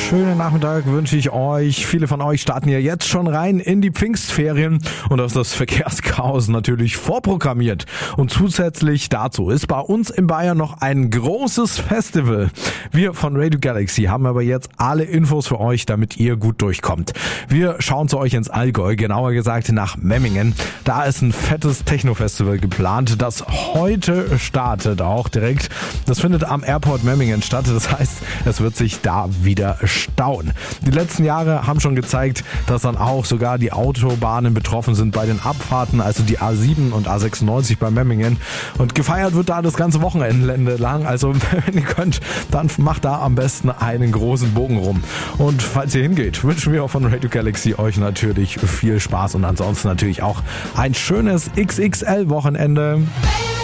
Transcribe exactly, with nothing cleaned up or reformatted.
schönen Nachmittag wünsche ich euch. Viele von euch starten ja jetzt schon rein in die Pfingstferien und da ist das Verkehrschaos natürlich vorprogrammiert. Und zusätzlich dazu ist bei uns in Bayern noch ein großes Festival. Wir von Radio Galaxy haben aber jetzt alle Infos für euch, damit ihr gut durchkommt. Wir schauen zu euch ins Allgäu, genauer gesagt nach Memmingen. Da ist ein fettes Techno-Festival geplant, das heute startet auch direkt. Das findet am Airport Memmingen statt. Das heißt, es wird sich da wieder stauen. Die letzten Jahre haben schon gezeigt, dass dann auch sogar die Autobahnen betroffen sind bei den Abfahrten, also die A sieben und A sechsundneunzig bei Memmingen. Und gefeiert wird da das ganze Wochenende lang. Also wenn ihr könnt, dann macht da am besten einen großen Bogen rum. Und falls ihr hingeht, wünschen wir auch von Radio Galaxy euch natürlich viel Spaß und ansonsten natürlich auch ein schönes X X L-Wochenende.